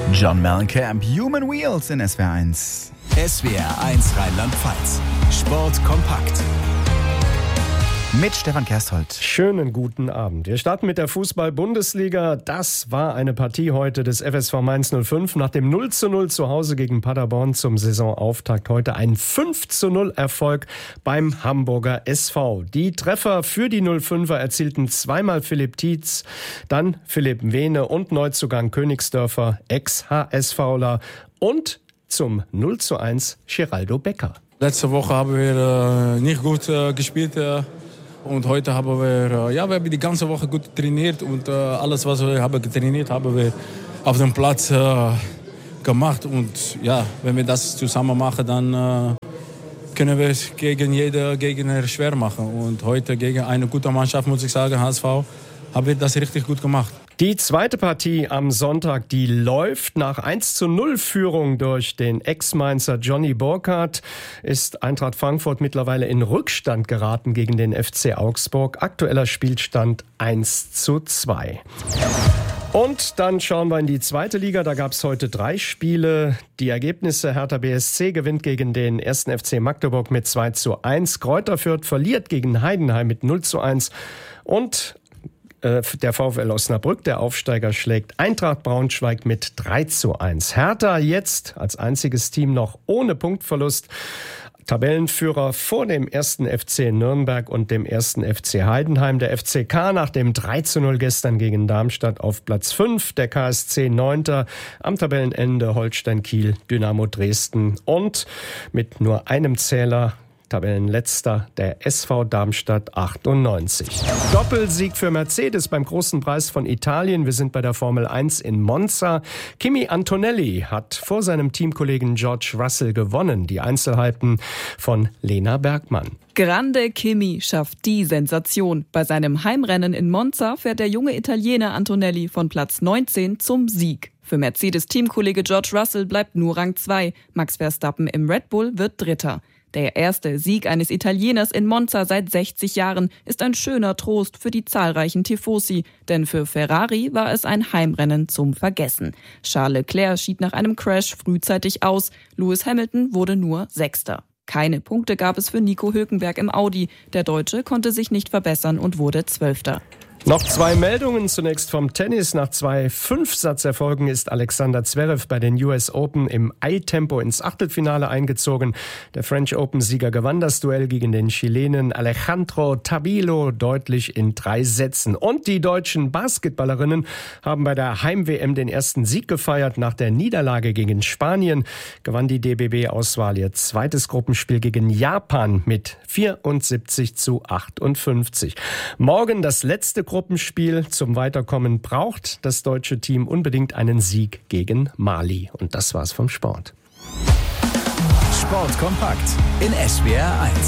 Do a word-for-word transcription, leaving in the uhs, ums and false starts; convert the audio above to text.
John Mellencamp, Human Wheels in S W R eins. S W R eins Rheinland-Pfalz. Sport kompakt. Mit Stefan Kersthold. Schönen guten Abend. Wir starten mit der Fußball-Bundesliga. Das war eine Partie heute des F S V Mainz null fünf. Nach dem null zu null zu Hause gegen Paderborn zum Saisonauftakt heute ein fünf zu null Erfolg beim Hamburger S V. Die Treffer für die null fünfer erzielten zweimal Philipp Tietz, dann Philipp Wehne und Neuzugang Königsdörfer, Ex-HSVler und zum null zu eins Geraldo Becker. Letzte Woche haben wir äh, nicht gut äh, gespielt. Äh. Und heute haben wir, ja, wir haben die ganze Woche gut trainiert und äh, alles, was wir haben getrainiert, haben wir auf dem Platz äh, gemacht. Und ja, wenn wir das zusammen machen, dann äh, können wir es gegen jeden Gegner schwer machen. Und heute gegen eine gute Mannschaft, muss ich sagen, H S V, haben wir das richtig gut gemacht. Die zweite Partie am Sonntag, die läuft. Nach eins zu null Führung durch den Ex-Mainzer Johnny Burkhardt ist Eintracht Frankfurt mittlerweile in Rückstand geraten gegen den F C Augsburg. Aktueller Spielstand eins zu zwei. Und dann schauen wir in die zweite Liga. Da gab es heute drei Spiele. Die Ergebnisse: Hertha B S C gewinnt gegen den ersten F C Magdeburg mit zwei zu eins. Greuther Fürth verliert gegen Heidenheim mit null zu eins. Und der VfL Osnabrück, der Aufsteiger, schlägt Eintracht Braunschweig mit drei zu eins. Hertha jetzt als einziges Team noch ohne Punktverlust. Tabellenführer vor dem ersten F C Nürnberg und dem ersten F C Heidenheim. Der F C K nach dem drei zu null gestern gegen Darmstadt auf Platz fünf. Der K S C neunter Am Tabellenende Holstein Kiel, Dynamo Dresden und mit nur einem Zähler Tabellenletzter der S V Darmstadt achtundneunzig. Doppelsieg für Mercedes beim großen Preis von Italien. Wir sind bei der Formel eins in Monza. Kimi Antonelli hat vor seinem Teamkollegen George Russell gewonnen. Die Einzelheiten von Lena Bergmann. Grande Kimi schafft die Sensation. Bei seinem Heimrennen in Monza fährt der junge Italiener Antonelli von Platz neunzehn zum Sieg. Für Mercedes-Teamkollege George Russell bleibt nur Rang zwei. Max Verstappen im Red Bull wird Dritter. Der erste Sieg eines Italieners in Monza seit sechzig Jahren ist ein schöner Trost für die zahlreichen Tifosi, denn für Ferrari war es ein Heimrennen zum Vergessen. Charles Leclerc schied nach einem Crash frühzeitig aus, Lewis Hamilton wurde nur Sechster. Keine Punkte gab es für Nico Hülkenberg im Audi, der Deutsche konnte sich nicht verbessern und wurde Zwölfter. Noch zwei Meldungen. Zunächst vom Tennis. Nach zwei Fünfsatzerfolgen ist Alexander Zverev bei den U S Open im Eiltempo ins Achtelfinale eingezogen. Der French Open-Sieger gewann das Duell gegen den Chilenen Alejandro Tabilo deutlich in drei Sätzen. Und die deutschen Basketballerinnen haben bei der Heim-W M den ersten Sieg gefeiert. Nach der Niederlage gegen Spanien gewann die D B B-Auswahl ihr zweites Gruppenspiel gegen Japan mit vierundsiebzig zu achtundfünfzig. Morgen das letzte Gruppenspiel. Zum Weiterkommen braucht das deutsche Team unbedingt einen Sieg gegen Mali. Und das war's vom Sport. Sport kompakt in S W R eins.